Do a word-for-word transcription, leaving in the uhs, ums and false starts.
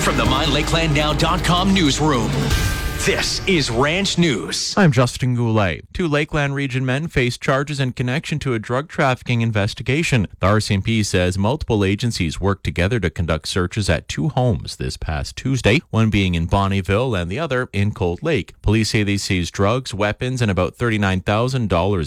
From the My Lakeland Now dot com newsroom, this is Ranch News. I'm Justin Goulet. Two Lakeland Region men face charges in connection to a drug trafficking investigation. The R C M P says multiple agencies worked together to conduct searches at two homes this past Tuesday, one being in Bonnyville and the other in Cold Lake. Police say they seized drugs, weapons, and about thirty-nine thousand dollars